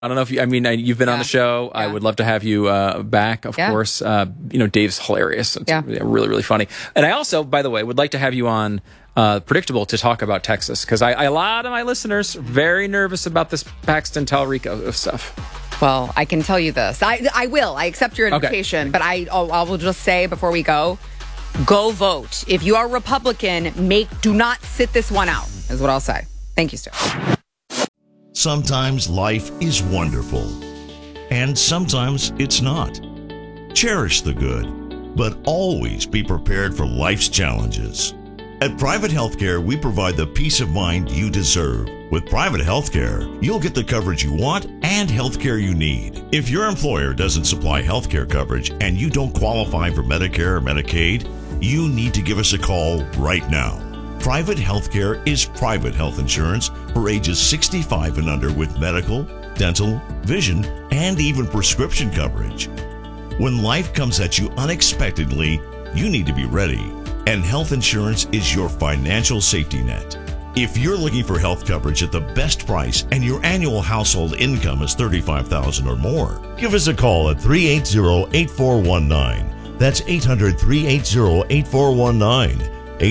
I don't know if you've been on the show. Yeah. I would love to have you back, of course. Dave's hilarious. It's really, really funny. And I also, by the way, would like to have you on Predictable to talk about Texas, because a lot of my listeners are very nervous about this Paxton Talrico stuff. Well, I can tell you this. I will. I accept your invitation, but I will just say before we go vote. If you are Republican, do not sit this one out, is what I'll say. Thank you, Stu. Sometimes life is wonderful, and sometimes it's not. Cherish the good, but always be prepared for life's challenges. At Private Healthcare, we provide the peace of mind you deserve. With Private Healthcare, you'll get the coverage you want and healthcare you need. If your employer doesn't supply healthcare coverage and you don't qualify for Medicare or Medicaid, you need to give us a call right now. Private Healthcare is private health insurance for ages 65 and under with medical, dental, vision, and even prescription coverage. When life comes at you unexpectedly, you need to be ready, and health insurance is your financial safety net. If you're looking for health coverage at the best price and your annual household income is $35,000 or more, give us a call at 380-8419. That's 800-380-8419.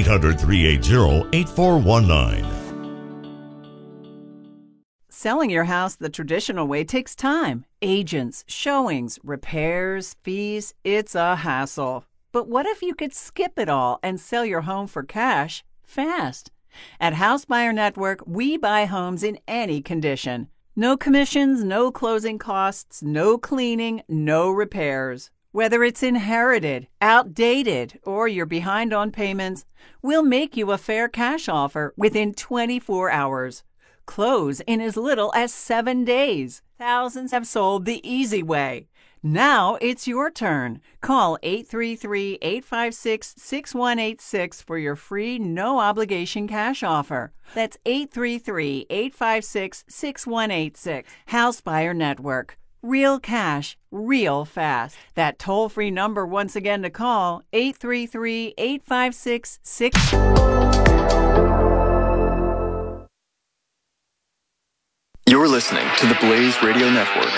800-380-8419. Selling your house the traditional way takes time. Agents, showings, repairs, fees. It's a hassle. But what if you could skip it all and sell your home for cash fast? At House Buyer Network, we buy homes in any condition. No commissions, no closing costs, no cleaning, no repairs. Whether it's inherited, outdated, or you're behind on payments, we'll make you a fair cash offer within 24 hours. Close in as little as 7 days. Thousands have sold the easy way. Now it's your turn. Call 833-856-6186 for your free, no-obligation cash offer. That's 833-856-6186. House Buyer Network. Real cash, real fast. That toll-free number once again to call, 833-856-6... You're listening to the Blaze Radio Network.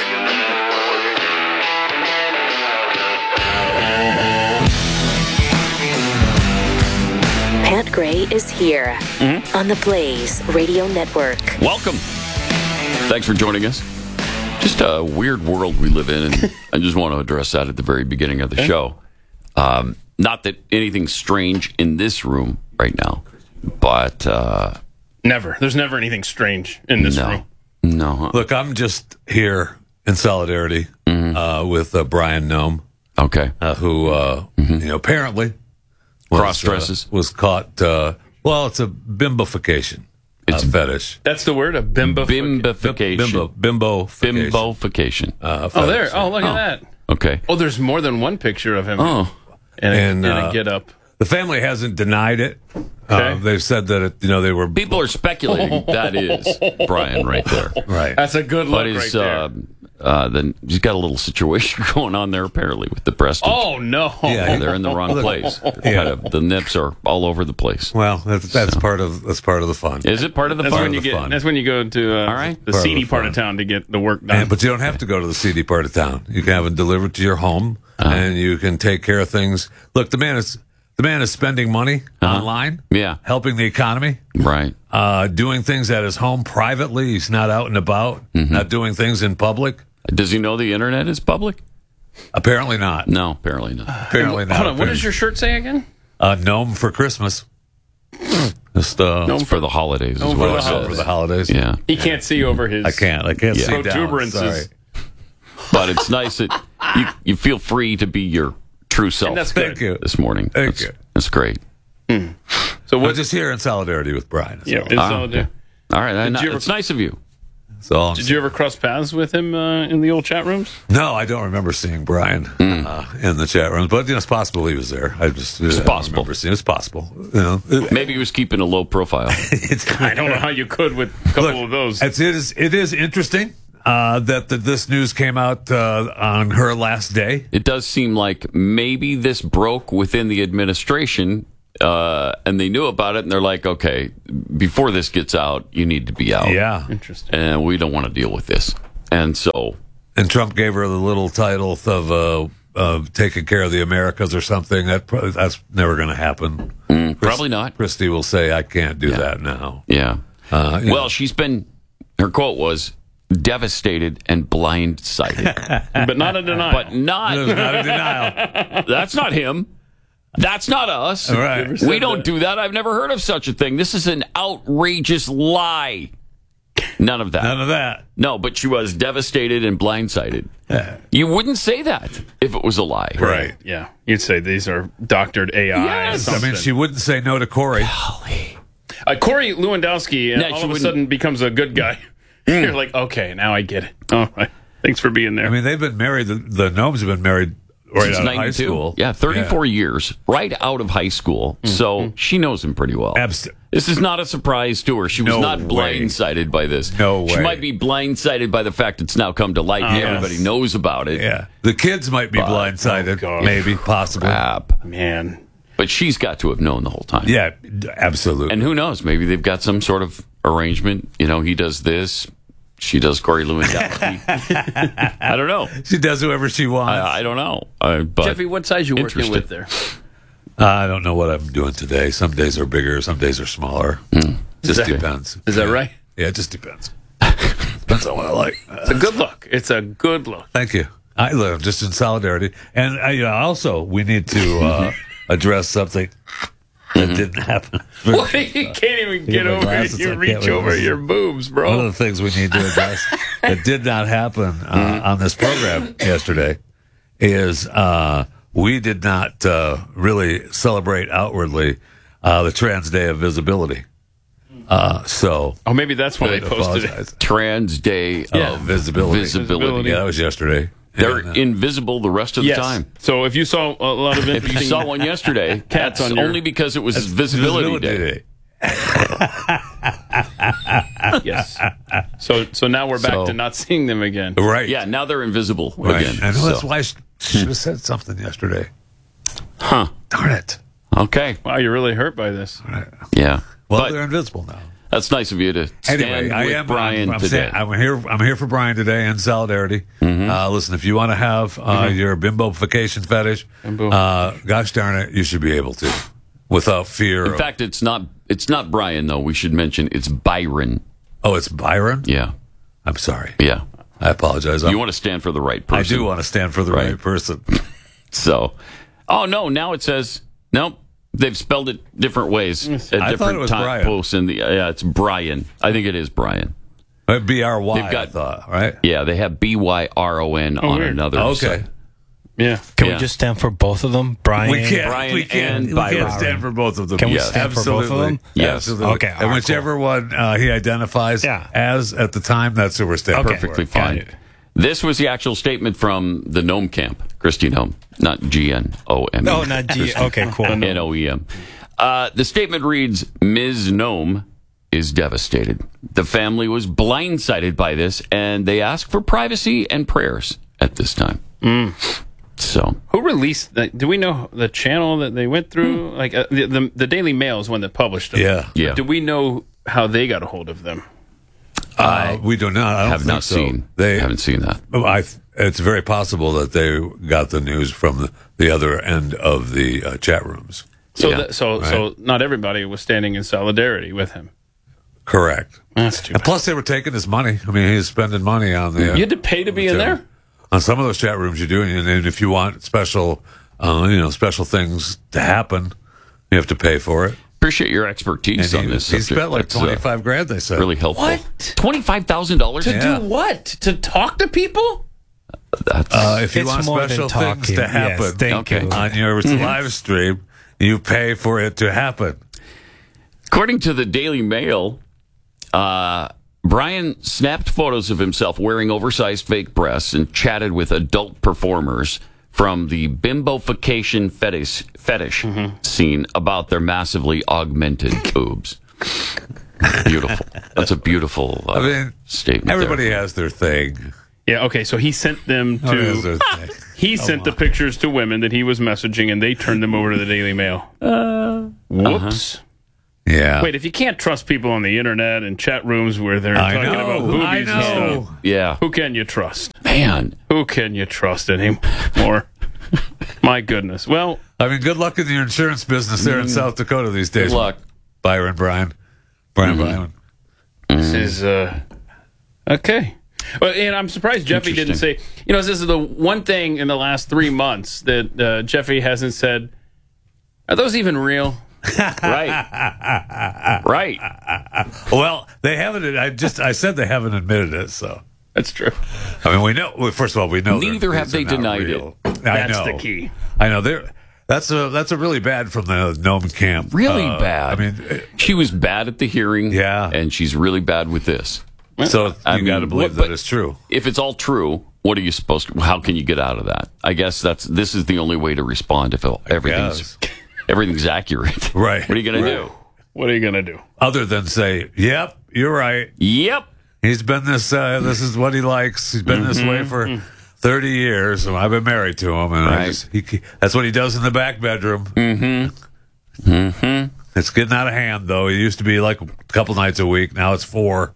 Pat Gray is here on the Blaze Radio Network. Welcome. Thanks for joining us. Just a weird world we live in, and I just want to address that at the very beginning of the show. Not that anything's strange in this room right now, but... Never. There's never anything strange in this room. No. Look, I'm just here in solidarity with Brian Nome. Okay. Who, apparently... cross-dresses? Was caught... it's a bimbofication. It's fetish. That's the word, a bimbofication. Bimbofication. There. Oh, look at that. Okay. Oh, there's more than one picture of him. Oh. In a get-up. The family hasn't denied it. Okay. They've said that, they were... People are speculating that is Brian right there. Right. That's a good look right there. Then he's got a little situation going on there, apparently, with the breast. Oh, no. Yeah, they're in the wrong place. The nips are all over the place. Well, that's part of the fun. Is it part of the fun? That's when you go to the seedy part of town to get the work done. But you don't have to go to the seedy part of town. You can have it delivered to your home, and you can take care of things. Look, the man is spending money online, helping the economy, right? Doing things at his home privately. He's not out and about, not doing things in public. Does he know the internet is public? Apparently not. No, apparently not. Apparently not. Hold on, what does your shirt say again? Gnome for Christmas. Just Gnome for the holidays as well. For the holidays. Yeah. He can't see over his. I can't see protuberances. Down. Sorry. But it's nice that you feel free to be your true self. And that's good. Thank you. This morning. Thank you. That's great. So we're just here in solidarity with Brian. Yeah. All right. It's nice of you. Did you ever cross paths with him in the old chat rooms? No, I don't remember seeing Brian in the chat rooms, but it's possible he was there. It's possible. It's possible. Maybe he was keeping a low profile. I don't know how you could with a couple of those. It is interesting that this news came out on her last day. It does seem like maybe this broke within the administration. And they knew about it, and they're like, okay, before this gets out, you need to be out. Yeah. Interesting. And we don't want to deal with this. And so... And Trump gave her the little title of taking care of the Americas or something. That's never going to happen. Probably not. Christie will say, I can't do that now. Yeah. Well, she's been... Her quote was... devastated and blindsided. But not a denial. But not a denial. That's not him. That's not us. Right. We don't do that. I've never heard of such a thing. This is an outrageous lie. None of that. None of that. No, but she was devastated and blindsided. You wouldn't say that if it was a lie. Right. Yeah. You'd say these are doctored AI. Yes. I mean, she wouldn't say no to Corey. Golly. Corey Lewandowski all of a sudden becomes a good guy. You're like, okay, now I get it. All right. Thanks for being there. I mean, they've been married. The Gnomes have been married right Since out of 92. high school. Yeah, 34 years, right out of high school. So she knows him pretty well. This is not a surprise to her. She was not blindsided by this. No way. She might be blindsided by the fact it's now come to light and everybody knows about it. Yeah. The kids might be blindsided. Maybe, possibly. Man. But she's got to have known the whole time. Yeah, absolutely. And who knows? Maybe they've got some sort of arrangement. You know, he does this. She does Corey Lewandowski. I don't know. She does whoever she wants. I don't know. But Jeffy, what size you working with there? I don't know what I'm doing today. Some days are bigger, some days are smaller. Just depends. Is that right? Yeah, it just depends. Depends on what I like. It's a good look. It's a good look. Thank you. I live just in solidarity. And also, we need to address something that didn't happen. What? You can't even get over it. You reach over your boobs, bro. One of the things we need to address that did not happen on this program yesterday is we did not really celebrate outwardly the Trans Day of Visibility. So, maybe that's why they posted it. Trans Day of Visibility. Yeah, that was yesterday. They're invisible the rest of the time. So if you saw a lot of if you saw one yesterday, that's only because it was Visibility Day. Yes. So now we're back to not seeing them again. Right. Yeah, now they're invisible right. again. I know that's why I should have said something yesterday. Huh. Darn it. Okay. Wow, you're really hurt by this. Right. Yeah. Well, they're invisible now. That's nice of you to stand with Brian today. I'm here for Brian today in solidarity. Listen, if you want to have your bimbofication fetish, gosh darn it, you should be able to, without fear. In fact, it's not Brian though. We should mention it's Byron. Oh, it's Byron? Yeah. I'm sorry. Yeah. I apologize. You want to stand for the right person. I do want to stand for the right person. So, now it says nope. They've spelled it different ways at different time posts. It's Brian. I think it is Brian. B-R-Y, They've got, I thought, right? Yeah, they have B-Y-R-O-N on weird. another site. Yeah. Can we just stand for both of them? Brian, we can't, Brian we can't, and Byron. We can't stand for both of them. Can we stand for both of them? Yes. Absolutely. Okay. And whichever one he identifies as at the time, that's who we're standing for. Perfectly fine. This was the actual statement from the Gnome Camp, Christy Gnome, not G-N-O-M-E. No, not G. Okay, cool. N-O-E-M. The statement reads, Ms. Gnome is devastated. The family was blindsided by this, and they ask for privacy and prayers at this time. So, who released that? Do we know the channel that they went through? Like the Daily Mail is one that published them. Yeah. Do we know how they got a hold of them? We do not. I don't have think not so. seen. They haven't seen that. It's very possible that they got the news from the other end of the chat rooms. So not everybody was standing in solidarity with him. Correct. That's too bad. And plus, they were taking his money. I mean, he's spending money on the. You had to pay to be in there. On some of those chat rooms, you do, and if you want special things to happen, you have to pay for it. Appreciate your expertise on this. He spent like $25,000. They said really helpful. What? $25,000 to do what? To talk to people? That's if you want special things to happen on your live stream, you pay for it to happen. According to the Daily Mail, Brian snapped photos of himself wearing oversized fake breasts and chatted with adult performers from the bimbofication fetish scene about their massively augmented boobs. Beautiful. That's a beautiful statement. Everybody has their thing. Yeah, okay, so he sent them to... He sent the pictures to women that he was messaging, and they turned them over to the Daily Mail. Whoops. Yeah. Wait, if you can't trust people on the internet and chat rooms where they're talking about boobies and stuff, who can you trust? Man. Who can you trust anymore? My goodness. Well, I mean, good luck in your insurance business there in South Dakota these days. Good luck. Brian. Byron. This is, okay. Well, and I'm surprised Jeffy didn't say, this is the one thing in the last 3 months that Jeffy hasn't said, are those even real? Right. Well, they haven't. I said they haven't admitted it, so that's true. I mean, we know. Well, first of all, we know neither have they denied it. That's the key. I know. That's a really bad from the Nome camp. Really bad. I mean, she was bad at the hearing. Yeah, and she's really bad with this. So you got to believe that it's true. If it's all true, what are you supposed to? How can you get out of that? I guess this is the only way to respond if everything's accurate. Right. What are you going to do? What are you going to do? Other than say, yep, you're right. Yep. He's been this is what he likes. He's been this way for 30 years. And I've been married to him. And that's what he does in the back bedroom. It's getting out of hand, though. It used to be like a couple nights a week. Now it's 4.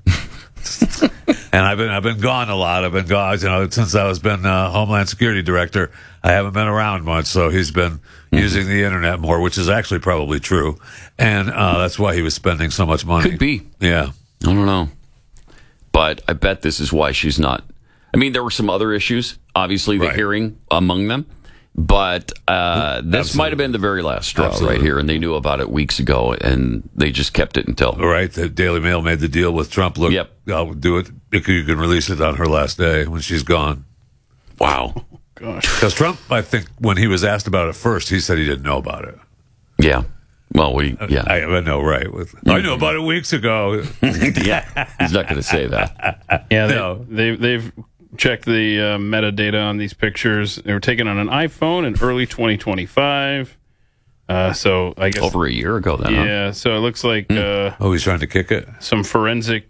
And I've been gone a lot. I've been gone, since I was been Homeland Security Director. I haven't been around much, so he's been using the internet more, which is actually probably true. And that's why he was spending so much money. Could be. Yeah. I don't know. But I bet this is why she's not. I mean, there were some other issues, obviously, the hearing among them. But this might have been the very last straw right here, and they knew about it weeks ago, and they just kept it until. Right, the Daily Mail made the deal with Trump. Look, I'll do it. You can release it on her last day when she's gone. Wow. Gosh. Because Trump, I think, when he was asked about it first, he said he didn't know about it. Yeah. Well, I know, right. I knew about it weeks ago. Yeah, he's not going to say that. Yeah, they've checked the metadata on these pictures. They were taken on an iPhone in early 2025. So I guess over a year ago then. Yeah, so it looks like he's trying to kick it. Some forensic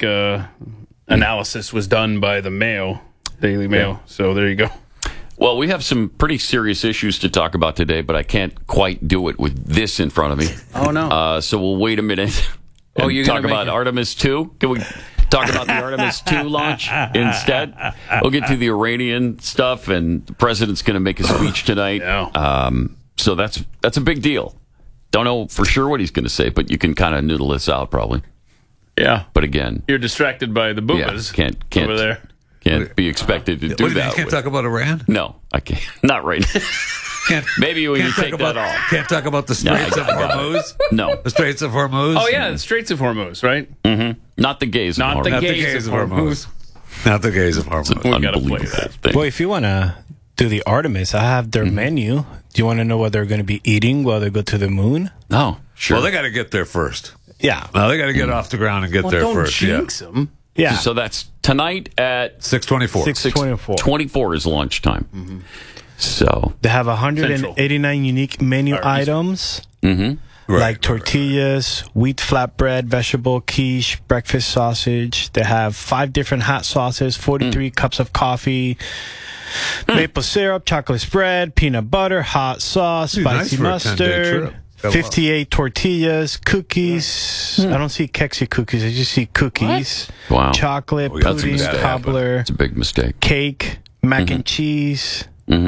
analysis was done by the Daily Mail. Yeah. So there you go. Well, we have some pretty serious issues to talk about today, but I can't quite do it with this in front of me. Oh no. So we'll wait a minute. And talk about Artemis 2. Can we talk about the Artemis 2 launch instead? We'll get to the Iranian stuff, and the president's going to make a speech tonight. Yeah. So that's a big deal. Don't know for sure what he's going to say, but you can kind of noodle this out probably. Yeah. But again, you're distracted by the boobas can't over there. Can't be expected to do that. You can't talk about Iran? No, I can't. Not right now. Maybe when you take that off. Can't talk about the Straits of Hormuz? No. The Straits of Hormuz? Oh, yeah, the Straits of Hormuz, right? Mm-hmm. Not the gays of Hormuz. Not the gays of Hormuz. Not the gays of Hormuz. We got to play that thing. Well, if you want to do the Artemis, I have their menu. Do you want to know what they're going to be eating while they go to the moon? No, sure. Well, they got to get there first. Yeah. Well, they got to get off the ground and get there first. Don't jinx them. Yeah. So that's tonight at 6:24. 6:24 is lunchtime. Mm-hmm. So they have 189 unique menu items, like tortillas, wheat flatbread, vegetable quiche, breakfast sausage. They have 5 different hot sauces, 43 cups of coffee, maple syrup, chocolate spread, peanut butter, hot sauce, spicy mustard. 58 tortillas, cookies. I don't see Kexi cookies. I just see cookies. What? Wow. Chocolate, pudding, cobbler. It's a big mistake. Cake, mac and cheese,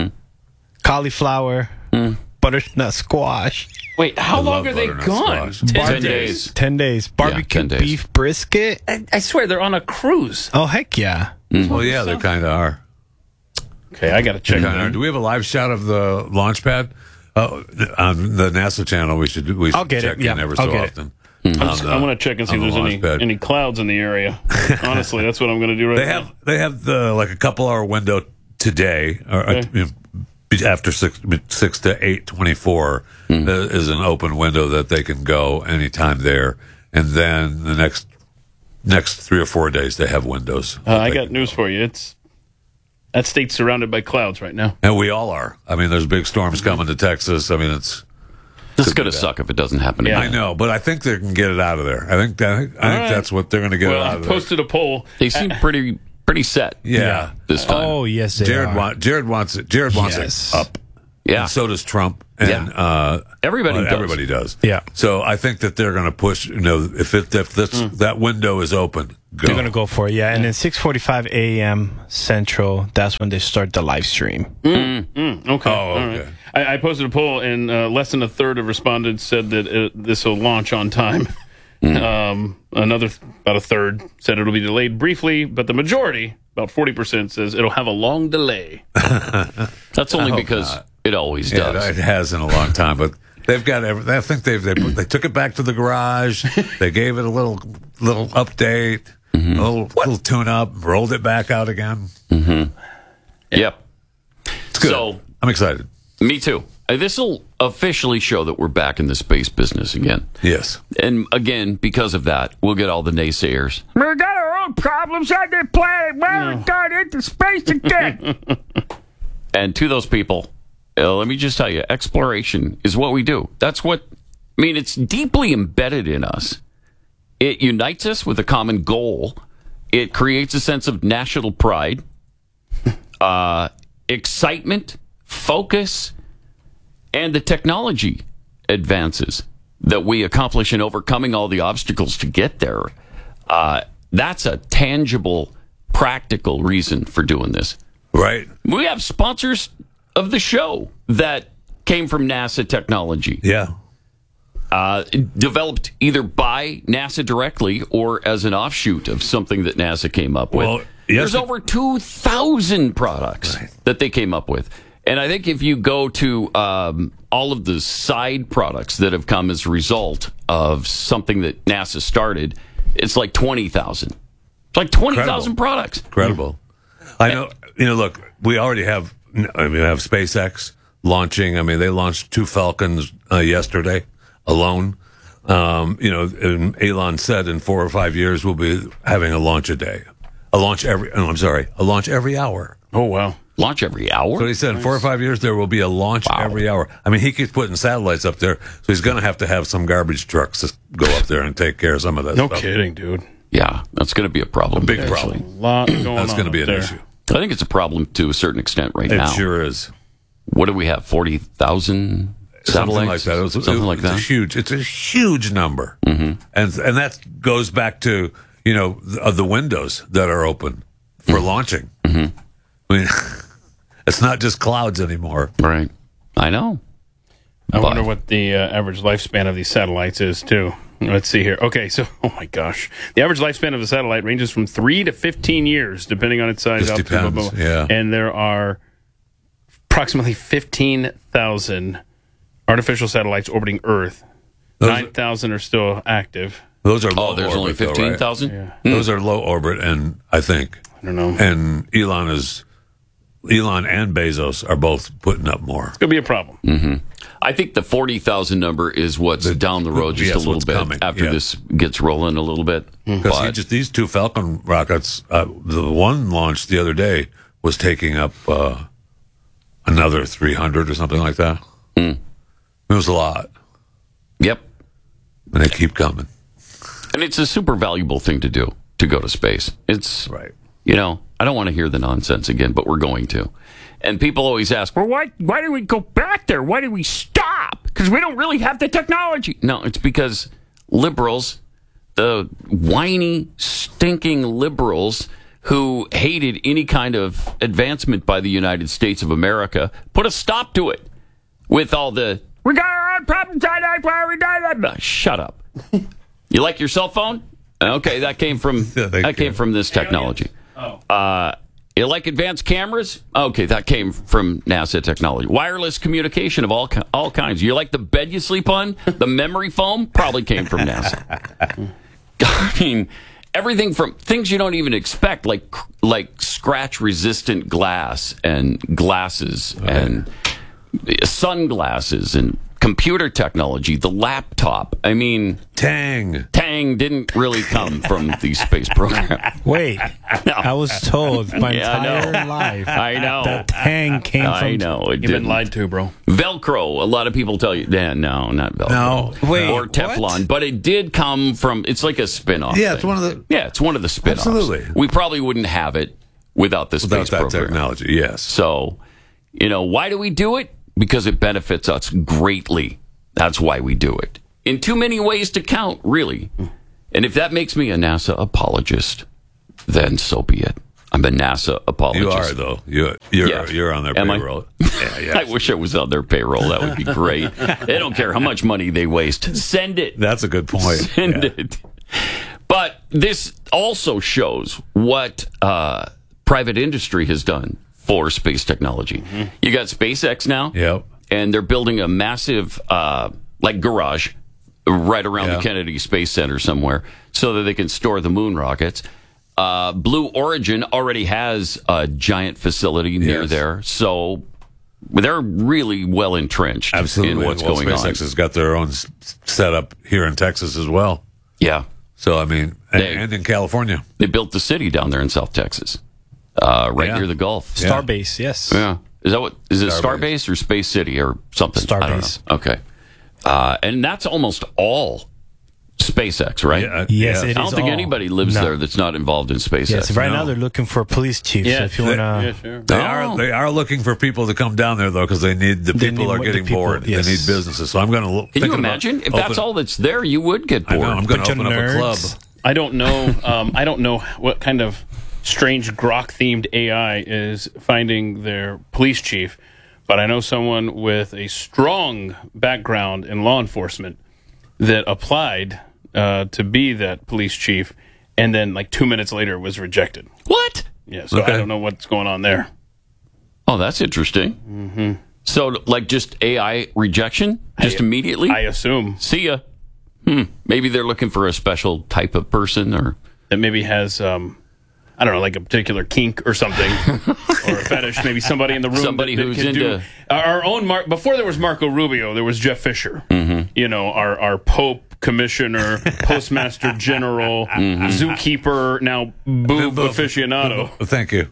cauliflower, butternut squash. Wait, how long are they gone? 10 days. 10 days. Barbecue 10 days. beef brisket. I swear they're on a cruise. Oh, heck yeah. Well, yeah, they kind of are. Okay, I got to check it. Do we have a live shot of the launch pad? On the NASA channel, we should I'll get check it. Yeah, in ever so often. I'm going to check and see if there's any clouds in the area. Honestly, that's what I'm going to do now. They have like a couple-hour window today, or after 6 to 8:24 is an open window that they can go anytime there, and then the next 3 or 4 days they have windows. I got news for you. That state's surrounded by clouds right now. And we all are. I mean, there's big storms coming to Texas. I mean, it's going to suck if it doesn't happen again. I know, but I think they can get it out of there. I think that's what they're going to get out of there. I posted a poll. They seem pretty set. Yeah. This time. Oh, yes, they Jared are. Jared wants it. Jared wants it up. Yeah. And so does Trump. And everybody does. Yeah. So I think that they're going to push, if that window is open, go. They're going to go for it, yeah. And then 6:45 a.m. Central, that's when they start the live stream. Okay. Oh, okay. Right. I posted a poll, and less than a third of respondents said that this will launch on time. About a third said it'll be delayed briefly, but the majority, about 40%, says it'll have a long delay. That's only because it always does. Yeah, it has in a long time, but they've got everything. I think they took it back to the garage. They gave it a little update, a little tune up, rolled it back out again. Mm-hmm. Yep. It's good. So I'm excited. Me too. This will officially show that we're back in the space business again. Yes. And again, because of that, we'll get all the naysayers. We got our own problems on this planet. Well, we got into space again. And to those people, let me just tell you, exploration is what we do. That's it's deeply embedded in us. It unites us with a common goal. It creates a sense of national pride, excitement, focus, and the technology advances that we accomplish in overcoming all the obstacles to get there. That's a tangible, practical reason for doing this. Right. We have sponsors of the show that came from NASA technology. Yeah. Developed either by NASA directly or as an offshoot of something that NASA came up with. There's over 2,000 products that they came up with. And I think if you go to all of the side products that have come as a result of something that NASA started, it's like 20,000. It's like 20,000 products. Incredible. I know. Look, we already have. We have SpaceX launching. They launched 2 Falcons yesterday alone. And Elon said in 4 or 5 years we'll be having a launch a day, a launch every hour. Oh wow. Launch every hour? So he said in 4 or 5 years there will be a launch every hour. He keeps putting satellites up there, so he's going to have some garbage trucks to go up there and take care of some of that stuff. No kidding, dude. Yeah, that's going to be a problem. A big problem. A lot going on. That's going to be an issue. I think it's a problem to a certain extent right now. It sure is. What do we have? 40,000 satellites? Something like that. Something like that. It's a huge number, and that goes back to the windows that are open for launching. It's not just clouds anymore. Right. I know. I wonder what the average lifespan of these satellites is, too. Let's see here. Okay, so, oh my gosh. The average lifespan of a satellite ranges from 3 to 15 years, depending on its size. Just depends, yeah. And there are approximately 15,000 artificial satellites orbiting Earth. 9,000 are still active. Those are low there's orbit, only 15,000? Yeah. Those are low orbit, and I don't know. And Elon and Bezos are both putting up more. It's going to be a problem. Mm-hmm. I think the 40,000 number is what's down the road just a little bit coming, after this gets rolling a little bit. Because these 2 Falcon rockets, the one launched the other day was taking up another 300 or something like that. It was a lot. Yep. And they keep coming. And it's a super valuable thing to do, to go to space. It's right. I don't want to hear the nonsense again, but we're going to. And people always ask, well, why do we go back there? Why do we stop? Because we don't really have the technology. No, it's because liberals, the whiny, stinking liberals who hated any kind of advancement by the United States of America, put a stop to it with all the, we got our own problems, shut up. You like your cell phone? Okay, that came from this technology. You like advanced cameras? Okay, that came from NASA technology. Wireless communication of all kinds. You like the bed you sleep on? The memory foam? Probably came from NASA. Everything from things you don't even expect, like scratch-resistant glass and glasses and sunglasses and computer technology, the laptop. Tang didn't really come from the space program. Wait, no. I was told my entire life that Tang came from... I know, it You've been lied to, bro. Velcro, a lot of people tell you, no, not Velcro. No, wait, or Teflon, what? But it did come from, it's like a spin-off Yeah, thing. It's one of the spin-offs. Absolutely. We probably wouldn't have it without the space program. Without that technology, yes. So, why do we do it? because it benefits us greatly. That's why we do it. In too many ways to count, really. And if that makes me a NASA apologist, then so be it. I'm a NASA apologist. You are, though. You're on their payroll. I wish I was on their payroll. That would be great. They don't care how much money they waste. Send it. That's a good point. Send it. But this also shows what private industry has done for space technology. Mm-hmm. You got SpaceX now. Yep. And they're building a massive garage right around the Kennedy Space Center somewhere so that they can store the moon rockets. Blue Origin already has a giant facility near there, so they're really well entrenched in what's going on. SpaceX has got their own setup here in Texas as well. Yeah. So, I mean, and in California. They built the city down there in South Texas, near the Gulf. Starbase, yes. Yeah. Is it Starbase or Space City or something? Starbase. Okay. And that's almost all SpaceX, right? Yes, it is. I don't think anybody lives there that's not involved in SpaceX. Yes, right now they're looking for police chiefs. Yeah, so if you want to, they are looking for people to come down there though, because they need people are getting bored. Yes. They need businesses. So I'm going to look. Can you imagine if that's all that's there? You would get bored. I'm going to open up a club. I don't know. I don't know what kind of strange Grok themed AI is finding their police chief, but I know someone with a strong background in law enforcement that applied to be that police chief, and then like 2 minutes later was rejected. What? Yeah, so I don't know what's going on there. Oh, that's interesting. Mm-hmm. So, like, just AI rejection? Just immediately? I assume. See ya. Maybe they're looking for a special type of person, or that maybe has, I don't know, like a particular kink or something, or a fetish. Maybe somebody in the room. Somebody who's into our own before there was Marco Rubio, there was Jeff Fisher. Mm-hmm. You know, our Pope Commissioner, Postmaster General, Zookeeper, now boob aficionado. Thank you.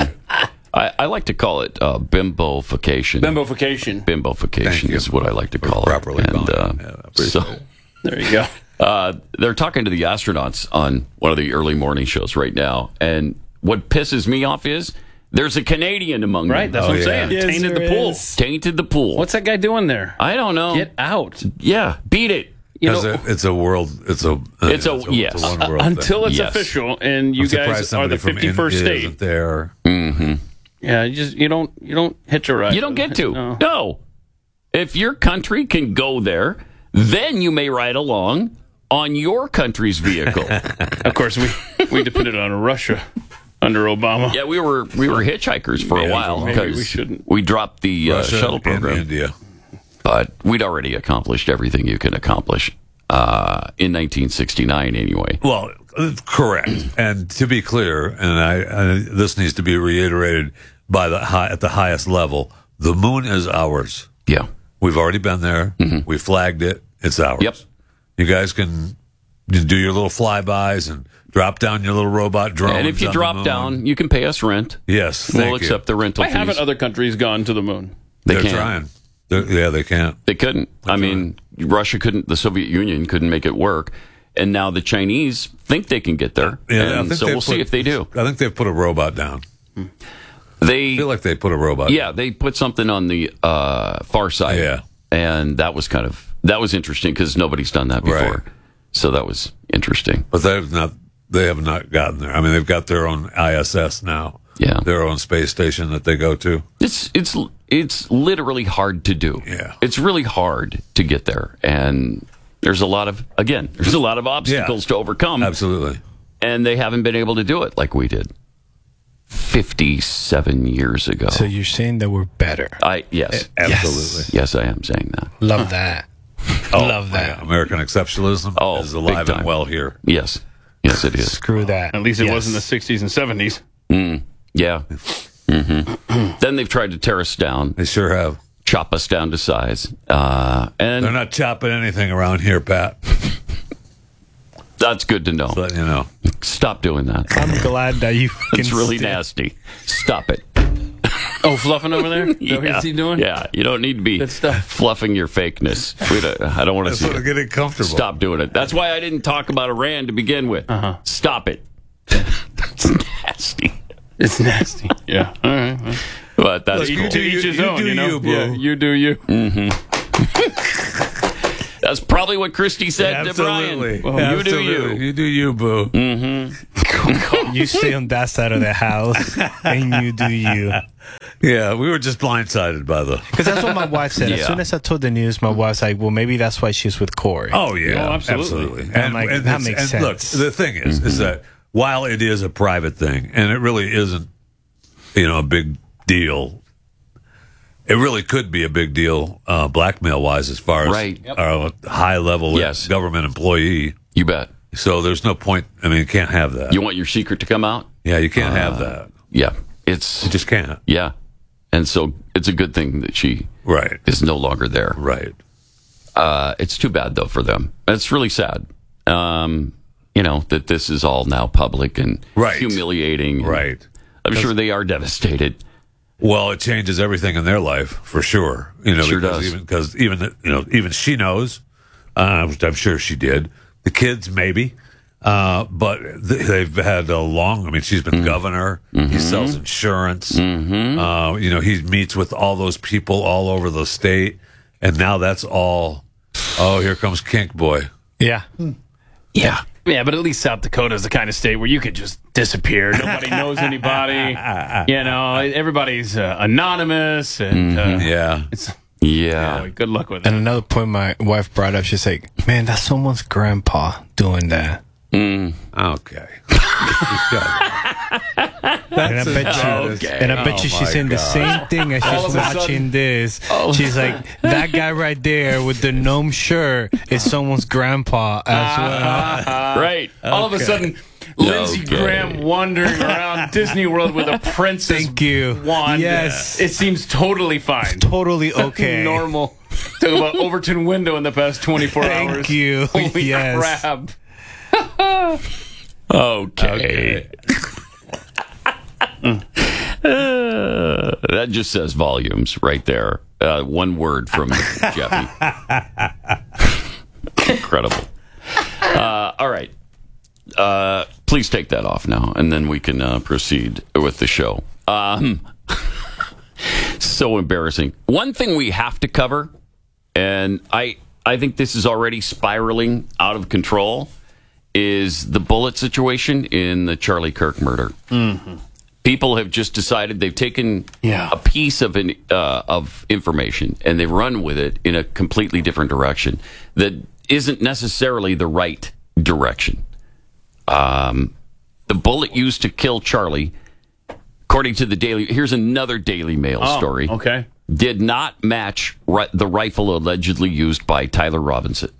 I like to call it bimbofication. Bimbofication is what I like to call it. Properly called. So there you go. They're talking to the astronauts on one of the early morning shows right now, and what pisses me off is there's a Canadian among them. Right, that's what I'm saying. Yes, Tainted the pool. Tainted the pool. What's that guy doing there? I don't know. Get out. Yeah, beat it. It's a world. It's a one world until thing. It's official, and you guys are the 51st state. Isn't there? Mm-hmm. Yeah, you don't hitch a ride. You don't get to. No. If your country can go there, then you may ride along on your country's vehicle. Of course, we depended on Russia under Obama. Yeah, we were hitchhikers for a while because we dropped the shuttle program. India. But we'd already accomplished everything you can accomplish in 1969, anyway. Well, correct. And to be clear, and this needs to be reiterated at the highest level, the moon is ours. Yeah, we've already been there. Mm-hmm. We flagged it. It's ours. Yep. You guys can do your little flybys and drop down your little robot drones. And if you drop down, you can pay us rent. Yes, we'll accept the rental fees. Why haven't other countries gone to the moon? They're trying. They can't. They couldn't. Russia couldn't. The Soviet Union couldn't make it work, and now the Chinese think they can get there. Yeah, and so we'll see if they do. I think they've put a robot down. I feel like they put a robot. Yeah, they put something on the far side. Yeah, and that was interesting because nobody's done that before. Right. So that was interesting. But they have not gotten there. I mean, they've got their own ISS now. Yeah, their own space station that they go to. It's literally hard to do. Yeah, it's really hard to get there, and there's a lot of obstacles to overcome. Absolutely, and they haven't been able to do it like we did 57 years ago. So you're saying that we're better? Yes, absolutely. Yes, I am saying that. Love that. Love that. American exceptionalism is alive and well here. Yes, it is. Screw that. At least it was in the 60s and 70s. Yeah. Mm-hmm. Then they've tried to tear us down. They sure have. Chop us down to size. And they're not chopping anything around here, Pat. That's good to know. Just letting you know. Stop doing that. I'm glad that you can. It's really nasty. Stop it. Oh, fluffing over there? What's he doing? Yeah, you don't need to be fluffing your fakeness. I don't want to see it. That's getting comfortable. Stop doing it. That's why I didn't talk about Iran to begin with. Stop it. It's nasty. It's nasty. Yeah. All right. But that's cool. To each his own, you, boo. Yeah, you do you. Mm-hmm. That's probably what Christy said to Brian. Well, you do you. You do you, boo. Mm-hmm. You stay on that side of the house, and you do you. Yeah, we were just blindsided by the... Because that's what my wife said. Yeah. As soon as I told the news, my wife's like, well, maybe that's why she's with Corey. Oh, yeah. Oh, absolutely. And that makes sense. Look, the thing is that while it is a private thing, and it really isn't, a big deal, it really could be a big deal blackmail-wise as far as a high-level government employee. You bet. So there's no point. I mean, you can't have that. You want your secret to come out? Yeah, you can't have that. Yeah. You just can't. Yeah. And so it's a good thing that she is no longer there. Right. It's too bad, though, for them. It's really sad, that this is all now public and humiliating. Right. I'm sure they are devastated. Well, it changes everything in their life, for sure. Sure does. Because even she knows, I'm sure she did. The kids, maybe. But they've had she's been governor. Mm-hmm. He sells insurance. Mm-hmm. He meets with all those people all over the state. And now that's all, here comes Kink Boy. Yeah. Yeah. Yeah, but at least South Dakota is the kind of state where you could just disappear. Nobody knows anybody. Everybody's anonymous. And, good luck with it. And another point my wife brought up, she's like, man, that's someone's grandpa doing that. Okay. And I bet you she's saying the same thing as she's watching this. She's like, that guy right there with the gnome shirt is someone's grandpa as well. Right. All of a sudden, Lindsey Graham wandering around Disney World with a princess wand. Yes. It seems totally fine. Totally okay. Normal. Talk about Overton window in the past 24 hours. Thank you. Holy crap. Okay. That just says volumes right there. One word from Jeffy. Incredible. All right. Please take that off now, and then we can proceed with the show. So embarrassing. One thing we have to cover, and I think this is already spiraling out of control, is the bullet situation in the Charlie Kirk murder. Mm-hmm. People have just decided they've taken a piece of information and they've run with it in a completely different direction that isn't necessarily the right direction. The bullet used to kill Charlie, according to the here's another Daily Mail story. Okay. Did not match the rifle allegedly used by Tyler Robinson,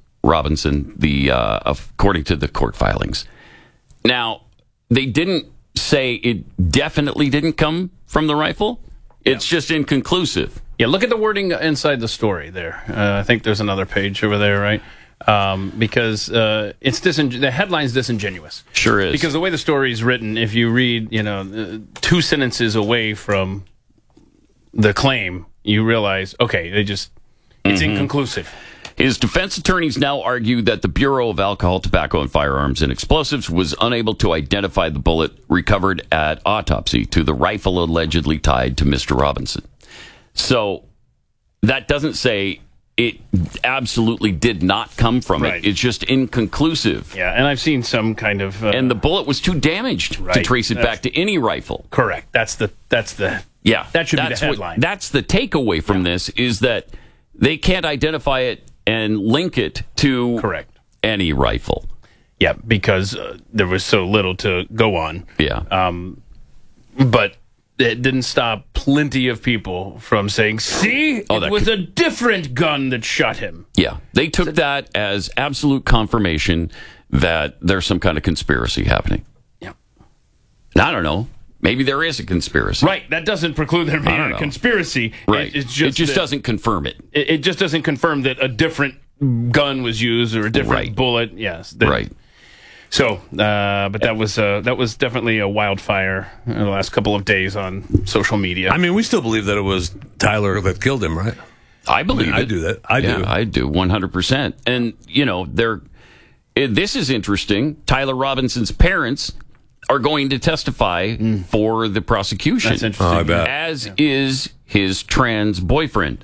according to the court filings. Now, they didn't say it definitely didn't come from the rifle. It's just inconclusive. Yeah, look at the wording inside the story there. I think there's another page over there, right? Because the headline's disingenuous. Sure is. Because the way the story is written, if you read, two sentences away from the claim, you realize, okay, it's inconclusive. His defense attorneys now argue that the Bureau of Alcohol, Tobacco, and Firearms and Explosives was unable to identify the bullet recovered at autopsy to the rifle allegedly tied to Mr. Robinson. So that doesn't say it absolutely did not come from it. It's just inconclusive. Yeah, and I've seen some kind of... and the bullet was too damaged to trace it back to any rifle. Correct. That's the Yeah. That should be the headline. That's the takeaway from this, is that they can't identify it and link it to any rifle. Yeah, because there was so little to go on. Yeah. But it didn't stop plenty of people from saying, see, it was a different gun that shot him. Yeah, they took that as absolute confirmation that there's some kind of conspiracy happening. Yeah. I don't know. Maybe there is a conspiracy. Right. That doesn't preclude there being a conspiracy. Right. It just doesn't confirm it. It just doesn't confirm that a different gun was used or a different bullet. Yes. Right. So, but that was definitely a wildfire in the last couple of days on social media. I mean, we still believe that it was Tyler that killed him, right? I believe it. I do that. I do 100%. And this is interesting. Tyler Robinson's parents are going to testify for the prosecution. That's interesting. I bet. As is his trans boyfriend.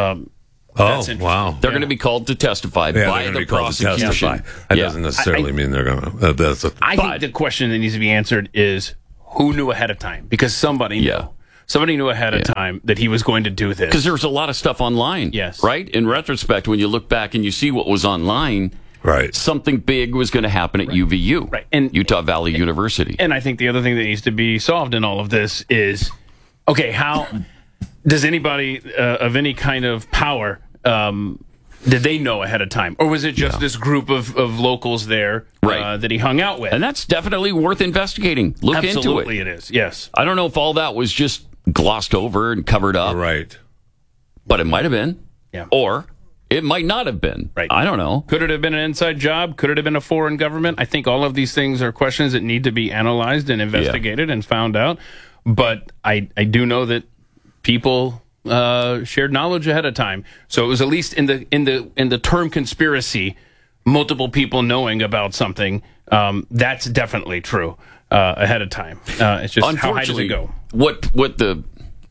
Wow. They're going to be called to testify by the prosecution. That doesn't necessarily mean they're going to. I think the question that needs to be answered is who knew ahead of time? Because somebody knew. Somebody knew ahead of time that he was going to do this. Because there's a lot of stuff online. Yes. Right? In retrospect, when you look back and you see what was online, right, something big was going to happen at UVU, right, and Utah Valley University. And I think the other thing that needs to be solved in all of this is, okay, how does anybody of any kind of power, did they know ahead of time? Or was it just this group of locals there that he hung out with? And that's definitely worth investigating. Look into it. Absolutely it is, yes. I don't know if all that was just glossed over and covered up. Right. But it might have been. Yeah. Or it might not have been. Right. I don't know. Could it have been an inside job? Could it have been a foreign government? I think all of these things are questions that need to be analyzed and investigated and found out. But I do know that people shared knowledge ahead of time. So it was at least in the term conspiracy, multiple people knowing about something. That's definitely true ahead of time. It's just how high does it go? What the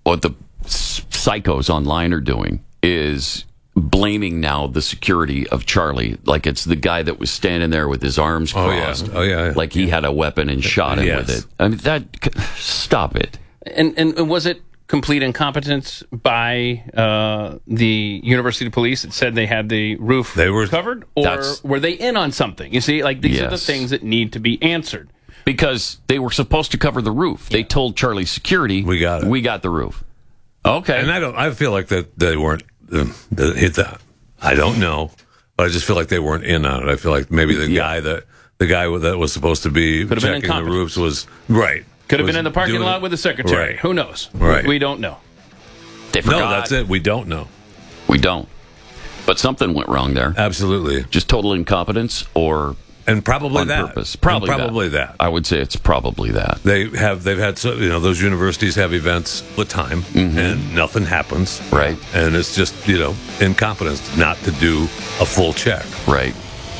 psychos online are doing is blaming now the security of Charlie, like it's the guy that was standing there with his arms crossed. Like he had a weapon and shot him with it. I mean, stop it. And was it complete incompetence by the University Police that said they had the roof covered? Or were they in on something? You see, like these are the things that need to be answered. Because they were supposed to cover the roof. They told Charlie's security, we got the roof. Okay. And I feel like that they weren't hit that. I don't know, but I just feel like they weren't in on it. I feel like maybe the guy that was supposed to be checking the roofs was right. Could have been in the parking lot with the secretary. Right. Who knows? Right. We don't know. They forgot. No, that's it. We don't know. We don't. But something went wrong there. Absolutely. Just total incompetence and probably on that. Purpose. Probably that. I would say it's probably that. They've had those universities have events all the time and nothing happens. Right. And it's just, incompetence not to do a full check. Right.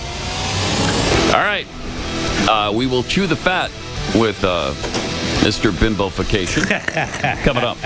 All right. We will chew the fat with Mr. Bimbofication coming up.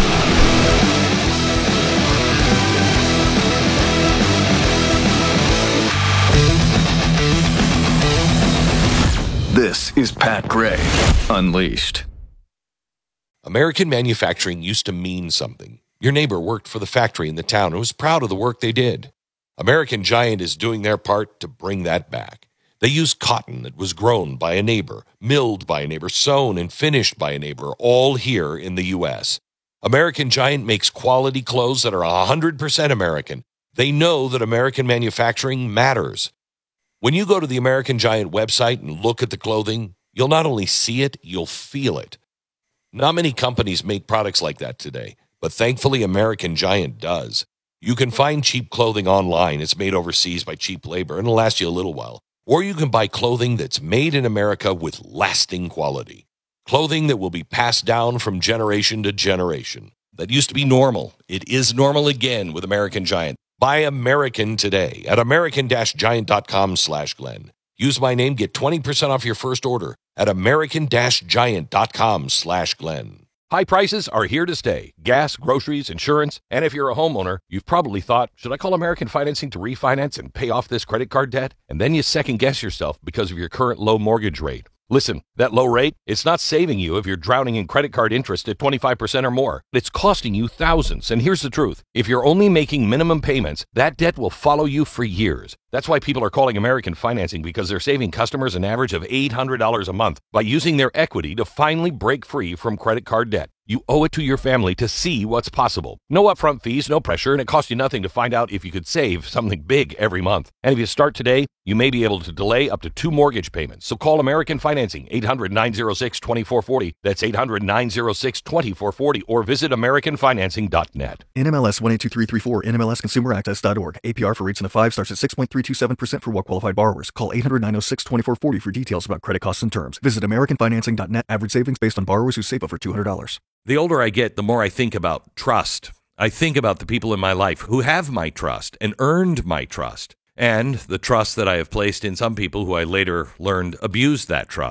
This is Pat Gray Unleashed. American manufacturing used to mean something. Your neighbor worked for the factory in the town and was proud of the work they did. American Giant is doing their part to bring that back. They use cotton that was grown by a neighbor, milled by a neighbor, sewn and finished by a neighbor, all here in the U.S. American Giant makes quality clothes that are 100% American. They know that American manufacturing matters. When you go to the American Giant website and look at the clothing, you'll not only see it, you'll feel it. Not many companies make products like that today, but thankfully American Giant does. You can find cheap clothing online. It's made overseas by cheap labor and it'll last you a little while. Or you can buy clothing that's made in America with lasting quality. Clothing that will be passed down from generation to generation. That used to be normal. It is normal again with American Giant. Buy American today at american-giant.com/Glenn. Use my name, get 20% off your first order at american-giant.com/Glenn. High prices are here to stay. Gas, groceries, insurance, and if you're a homeowner, you've probably thought, should I call American Financing to refinance and pay off this credit card debt? And then you second-guess yourself because of your current low mortgage rate. Listen, that low rate, it's not saving you if you're drowning in credit card interest at 25% or more. It's costing you thousands. And here's the truth. If you're only making minimum payments, that debt will follow you for years. That's why people are calling American Financing, because they're saving customers an average of $800 a month by using their equity to finally break free from credit card debt. You owe it to your family to see what's possible. No upfront fees, no pressure, and it costs you nothing to find out if you could save something big every month. And if you start today, you may be able to delay up to 2 mortgage payments. So call American Financing, 800-906-2440. That's 800-906-2440, or visit AmericanFinancing.net. NMLS 182334, NMLSConsumerAccess.org. APR for rates in the 5 starts at 6.327% for well-qualified borrowers. Call 800-906-2440 for details about credit costs and terms. Visit AmericanFinancing.net. Average savings based on borrowers who save over $200. The older I get, the more I think about trust. I think about the people in my life who have my trust and earned my trust, and the trust that I have placed in some people who I later learned abused that trust.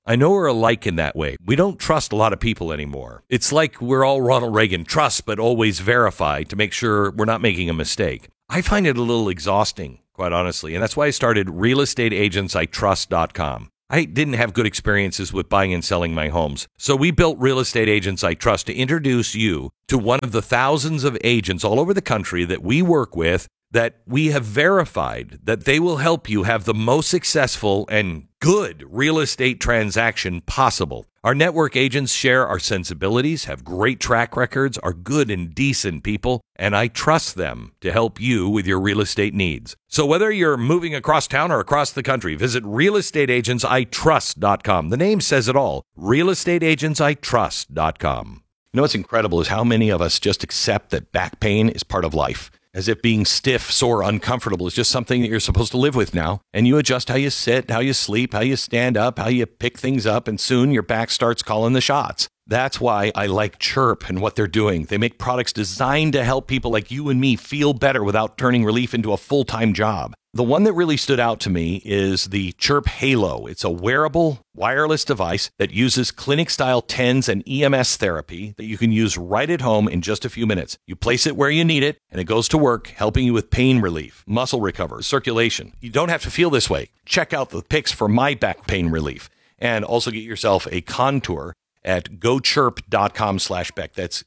I know we're alike in that way. We don't trust a lot of people anymore. It's like we're all Ronald Reagan, trust but always verify to make sure we're not making a mistake. I find it a little exhausting, quite honestly, and that's why I started realestateagentsitrust.com. I didn't have good experiences with buying and selling my homes, so we built Real Estate Agents I Trust to introduce you to one of the thousands of agents all over the country that we work with that we have verified that they will help you have the most successful and good real estate transaction possible. Our network agents share our sensibilities, have great track records, are good and decent people, and I trust them to help you with your real estate needs. So whether you're moving across town or across the country, visit realestateagentsitrust.com. The name says it all, realestateagentsitrust.com. You know what's incredible is how many of us just accept that back pain is part of life. As if being stiff, sore, uncomfortable is just something that you're supposed to live with now. And you adjust how you sit, how you sleep, how you stand up, how you pick things up, and soon your back starts calling the shots. That's why I like Chirp and what they're doing. They make products designed to help people like you and me feel better without turning relief into a full-time job. The one that really stood out to me is the Chirp Halo. It's a wearable, wireless device that uses clinic-style TENS and EMS therapy that you can use right at home in just a few minutes. You place it where you need it, and it goes to work, helping you with pain relief, muscle recovery, circulation. You don't have to feel this way. Check out the pics for my back pain relief, and also get yourself a Contour at gochirp.com/Beck. That's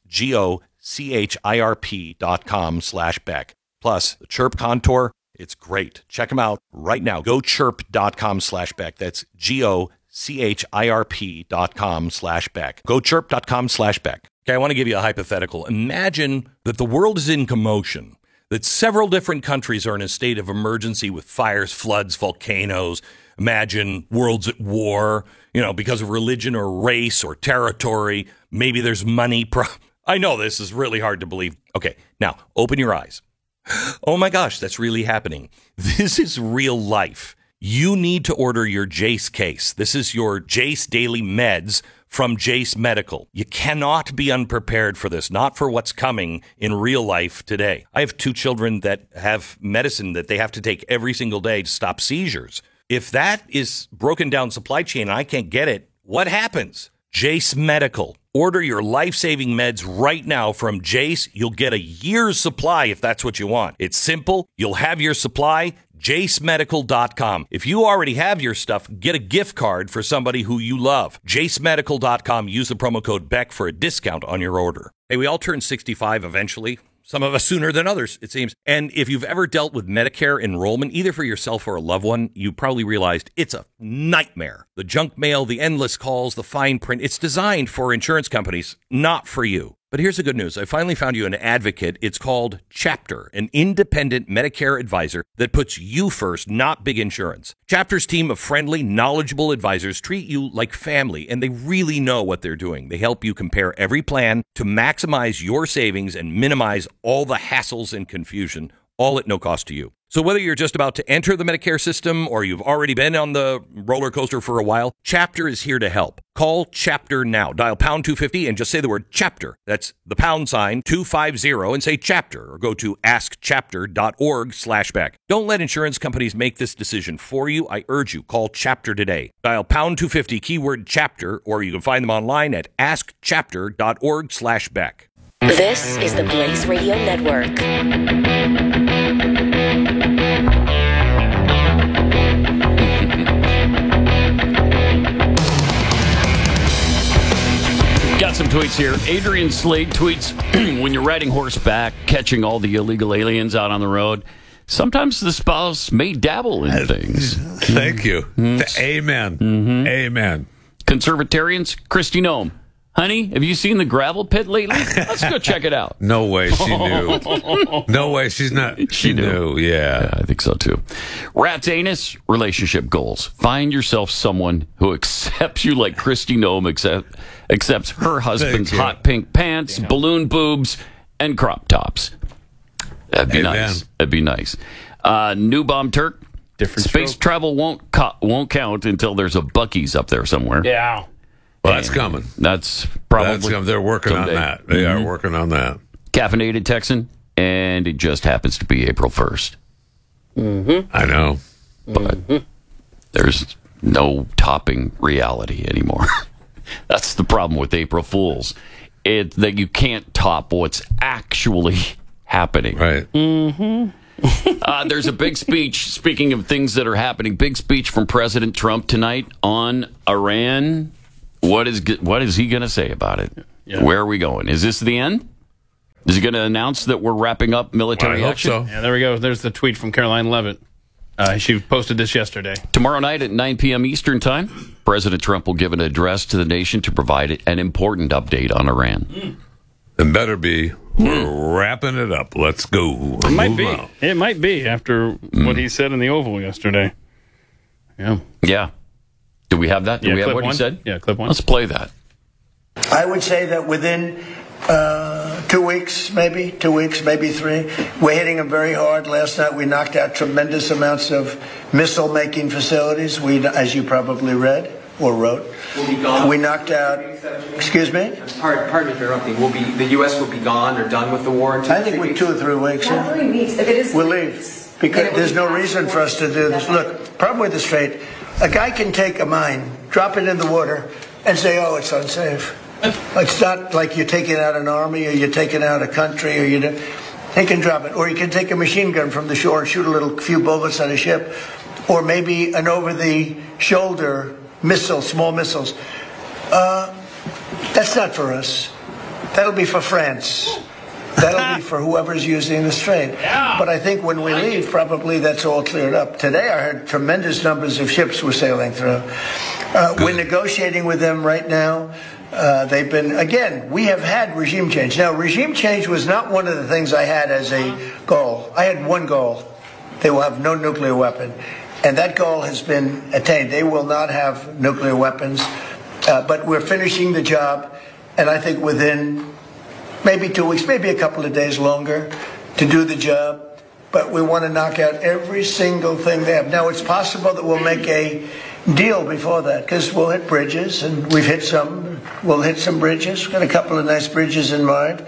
GOCHIRP.com/Beck. Plus, the Chirp Contour, it's great. Check them out right now. GoChirp.com/Beck. That's GOCHIRP.com/Beck. GoChirp.com/Beck. Okay, I want to give you a hypothetical. Imagine that the world is in commotion, that several different countries are in a state of emergency with fires, floods, volcanoes. Imagine world's at war, because of religion or race or territory. Maybe there's money. I know this is really hard to believe. Okay, now open your eyes. Oh my gosh, that's really happening. This is real life. You need to order your Jace case. This is your Jace Daily Meds from Jace Medical. You cannot be unprepared for this, not for what's coming in real life today. I have 2 children that have medicine that they have to take every single day to stop seizures. If that is broken down supply chain and I can't get it, what happens? Jace Medical. Order your life-saving meds right now from Jace. You'll get a year's supply if that's what you want. It's simple. You'll have your supply. JaceMedical.com. If you already have your stuff, get a gift card for somebody who you love. JaceMedical.com. Use the promo code Beck for a discount on your order. Hey, we all turn 65 eventually. Some of us sooner than others, it seems. And if you've ever dealt with Medicare enrollment, either for yourself or a loved one, you probably realized it's a nightmare. The junk mail, the endless calls, the fine print, it's designed for insurance companies, not for you. But here's the good news. I finally found you an advocate. It's called Chapter, an independent Medicare advisor that puts you first, not big insurance. Chapter's team of friendly, knowledgeable advisors treat you like family, and they really know what they're doing. They help you compare every plan to maximize your savings and minimize all the hassles and confusion, all at no cost to you. So whether you're just about to enter the Medicare system or you've already been on the roller coaster for a while, Chapter is here to help. Call Chapter now. Dial pound 250 and just say the word Chapter. That's the pound sign 250 and say Chapter, or go to askchapter.org/Beck. Don't let insurance companies make this decision for you. I urge you, call Chapter today. Dial pound 250 keyword Chapter, or you can find them online at askchapter.org/Beck. This is the Blaze Radio Network. Got some tweets here. Adrian Slade tweets, when you're riding horseback, catching all the illegal aliens out on the road, sometimes the spouse may dabble in things. Thank you. Amen. Mm-hmm. Amen. Conservatarians, Christy Nome. Honey, have you seen the gravel pit lately? Let's go check it out. No way she knew. No way she's not. She knew. Yeah, I think so too. Rat's anus, relationship goals. Find yourself someone who accepts you like Christy Nome accepts her husband's hot pink pants, balloon boobs, and crop tops. That'd be nice. That'd be nice. New Bomb Turk. Different space travel won't count until there's a Buc-ee's up there somewhere. Yeah. Well, that's coming. That's probably They're working someday. on that. They are working on that. Caffeinated Texan, and it just happens to be April 1st. I know. But there's no topping reality anymore. That's the problem with April Fools. That you can't top what's actually happening. Right. Mm-hmm. There's a big speech, speaking of things that are happening, big speech from President Trump tonight on Iran. What is he going to say about it? Yeah. Where are we going? Is this the end? Is he going to announce that we're wrapping up military action? I hope so. Yeah, there we go. There's the tweet from Caroline Leavitt. She posted this yesterday. Tomorrow night at 9 p.m. Eastern Time, President Trump will give an address to the nation to provide an important update on Iran. It better be. We're wrapping it up. Let's go. It might be. It might be after what he said in the Oval yesterday. Yeah. Yeah. Do we have that? Do we have what he said? Yeah, clip one. Let's play that. I would say that within 2 weeks, maybe 3, we're hitting them very hard. Last night we knocked out tremendous amounts of missile-making facilities. We, as you probably read or wrote, we knocked out. Excuse me. Pardon me for interrupting. The U.S. will be gone or done with the war? I think we're 2 or 3 weeks. Not 3 weeks. If it is, we'll leave because there's no reason for us to do this. Look, problem with the strait. A guy can take a mine, drop it in the water, and say, "Oh, it's unsafe." It's not like you're taking out an army or you're taking out a country or they can drop it. Or you can take a machine gun from the shore and shoot a few bullets at a ship. Or maybe an over-the-shoulder missile, small missiles. That's not for us. That'll be for France. That'll be for whoever's using the strait. Yeah. But I think when we leave, probably that's all cleared up. Today I heard tremendous numbers of ships were sailing through. We're negotiating with them right now. They've been, again, we have had regime change. Now, regime change was not one of the things I had as a goal. I had one goal. They will have no nuclear weapon. And that goal has been attained. They will not have nuclear weapons. But we're finishing the job. And I think within maybe 2 weeks, maybe a couple of days longer to do the job. But we want to knock out every single thing they have. Now, it's possible that we'll make a deal before that, because we'll hit bridges, and we've hit some. We'll hit some bridges. We've got a couple of nice bridges in mind.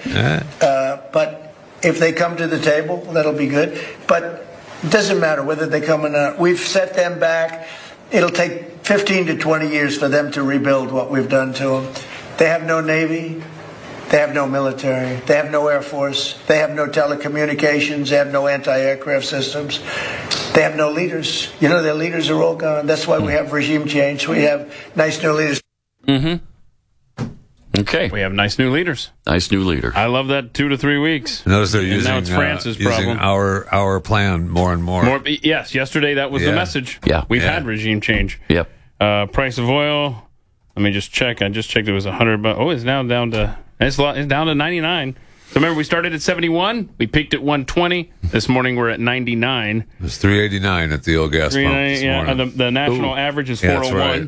But if they come to the table, that'll be good. But it doesn't matter whether they come or not. We've set them back. It'll take 15 to 20 years for them to rebuild what we've done to them. They have no Navy. They have no military. They have no Air Force. They have no telecommunications. They have no anti-aircraft systems. They have no leaders. You know, their leaders are all gone. That's why we have regime change. We have nice new leaders. Mm-hmm. Okay. We have nice new leaders. Nice new leader. I love that 2 to 3 weeks. Notice they're using, now it's France's problem. our plan more and more. Yes, yesterday that was the message. Yeah. We've had regime change. Yep. Price of oil. Let me just check. I just checked. It was $100. Oh, it's now down to. It's down to 99. So remember, we started at 71. We peaked at 120. This morning we're at 99. It was 389 at the old gas pump this morning. The national average is 401.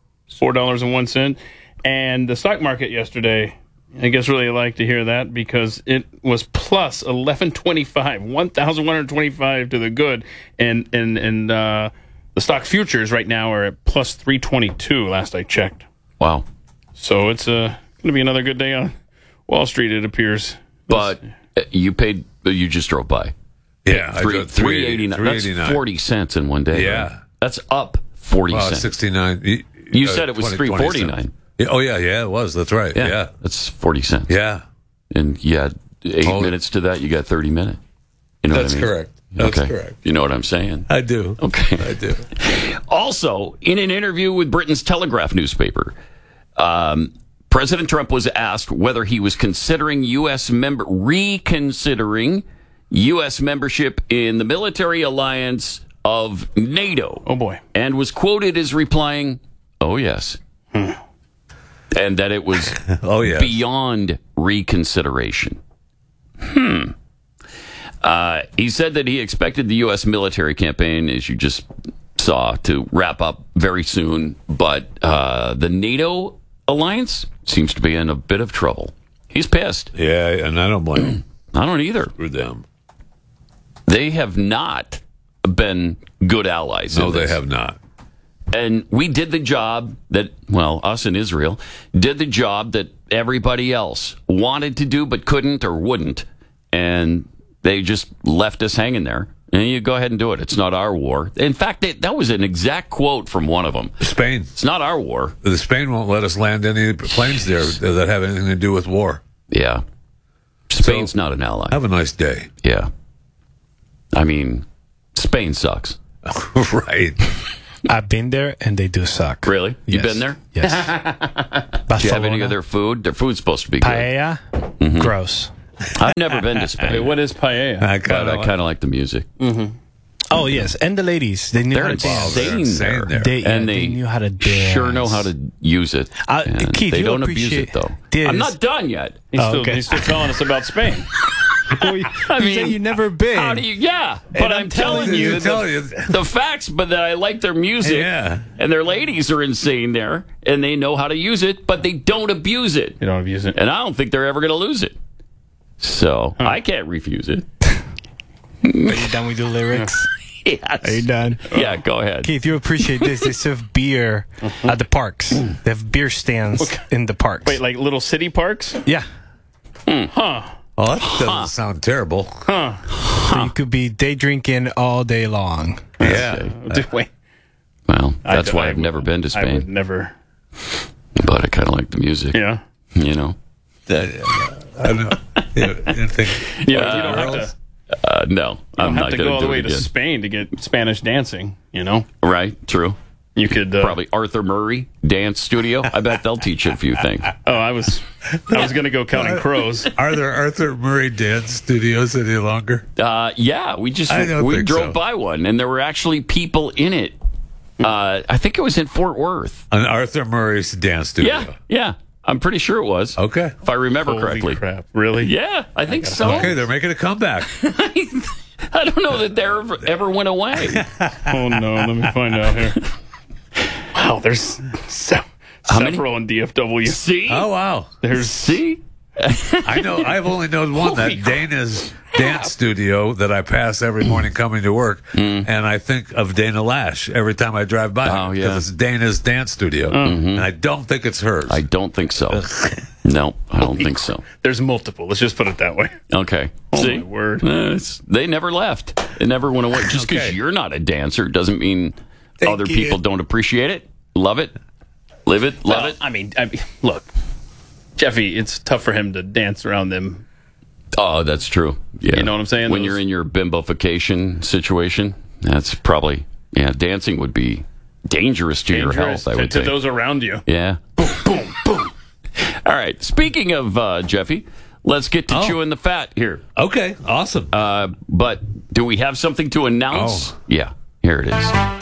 $4.01. And the stock market yesterday, I guess really like to hear that because it was plus 1125, 1,125 to the good. And the stock futures right now are at plus 322 last I checked. Wow. So it's going to be another good day on Wall Street, it appears. But you just drove by. Yeah, $3.89. That's 40 cents in one day. Yeah. Right? That's up 40 cents. 69. You said it was $3.49. Oh, yeah, it was. That's right. Yeah. That's 40 cents. Yeah. And you had 8 minutes to that. You got 30 minutes. You know That's what I mean? correct. That's correct. You know what I'm saying? I do. Okay. I do. Also, in an interview with Britain's Telegraph newspaper, President Trump was asked whether he was reconsidering U.S. membership in the military alliance of NATO. Oh, boy. And was quoted as replying, "Oh, yes." And that it was beyond reconsideration. He said that he expected the U.S. military campaign, as you just saw, to wrap up very soon. But the NATO alliance seems to be in a bit of trouble. He's pissed. Yeah, and I don't blame him. I don't either. For them. They have not been good allies. No, they have not. And we did the job that, us in Israel, did the job that everybody else wanted to do but couldn't or wouldn't. And they just left us hanging there. And you go ahead and do it. It's not our war. In fact, that was an exact quote from one of them. Spain. It's not our war. The Spain won't let us land any planes there that have anything to do with war. Yeah. Spain's not an ally. Have a nice day. Yeah. I mean, Spain sucks. Right. I've been there, and they do suck. Really? You've been there? Yes. Do you have any of their food? Their food's supposed to be good. Paella? Gross. I've never been to Spain. Hey, what is paella? I kind of like the music. Mm-hmm. Oh, yes. And the ladies. They knew how to dance. Insane there. They knew how to dance. Sure know how to use it. Keith, they don't abuse it, though. I'm not done yet. He's still telling us about Spain. I mean, you've never been. How do you? Yeah, but I'm telling you the facts. But that I like their music, and their ladies are insane there, and they know how to use it, but they don't abuse it. They don't abuse it, and I don't think they're ever going to lose it. So I can't refuse it. Are you done with the lyrics? Yes. Are you done? Yeah, go ahead. Keith, you appreciate this. They serve beer at the parks. They have beer stands in the parks. Wait, like little city parks? Yeah. Huh. Oh, that doesn't sound terrible. So you could be day drinking all day long. Yeah. Wait. Well, that's why I've never been to Spain. I would never. But I kind of like the music. Yeah. You know. I don't think. Yeah. You don't have to. No, I'm not going to go all the way to Spain to get Spanish dancing. You know. Right. True. You could probably Arthur Murray Dance Studio. I bet they'll teach you a few things. Oh, I was going to go counting crows. Are there Arthur Murray Dance Studios any longer? Yeah, we drove by one, and there were actually people in it. I think it was in Fort Worth. An Arthur Murray's Dance Studio. Yeah. I'm pretty sure it was. Okay. If I remember correctly. Crap. Really? Yeah, I think so. Okay, they're making a comeback. I don't know that they ever went away. Oh, no. Let me find out here. Wow, there's several in DFW. See? Oh, wow. See? I've only known one, that Dana's Dance Studio that I pass every morning coming to work, and I think of Dana Lash every time I drive by. Oh, yeah. Because it's Dana's Dance Studio, and I don't think it's hers. I don't think so. No, I don't think so. There's multiple. Let's just put it that way. Okay. Oh, see? My word. They never left. It never went away. Just because you're not a dancer doesn't mean other people don't appreciate it, love it, live it, love it. I mean, look, Jeffy, it's tough for him to dance around them. Oh, that's true. Yeah. You know what I'm saying? When you're in your bimbofication situation, that's probably, dancing would be dangerous to your health, I would say. To those around you. Yeah. Boom, boom, boom. All right. Speaking of Jeffy, let's get to chewing the fat here. Okay, awesome. But do we have something to announce? Oh. Yeah, here it is.